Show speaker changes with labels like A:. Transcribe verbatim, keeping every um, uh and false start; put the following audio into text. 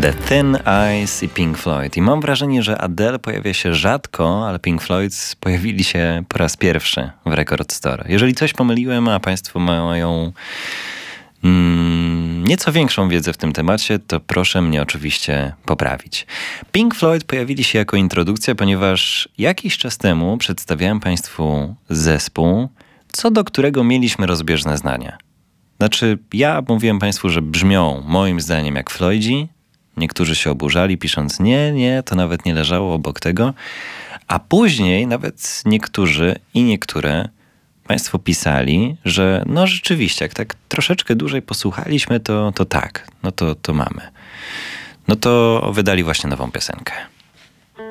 A: The Thin Ice i Pink Floyd. I mam wrażenie, że Adele pojawia się rzadko, ale Pink Floyd pojawili się po raz pierwszy w Record Store. Jeżeli coś pomyliłem, a państwo mają mm, nieco większą wiedzę w tym temacie, to proszę mnie oczywiście poprawić. Pink Floyd pojawili się jako introdukcja, ponieważ jakiś czas temu przedstawiałem państwu zespół, co do którego mieliśmy rozbieżne zdania. Znaczy, ja mówiłem państwu, że brzmią moim zdaniem jak Floydzi. Niektórzy się oburzali, pisząc nie, nie, to nawet nie leżało obok tego. A później nawet niektórzy i niektóre państwo pisali, że no rzeczywiście, jak tak troszeczkę dłużej posłuchaliśmy, to, to tak, no to, to mamy. No to wydali właśnie nową piosenkę.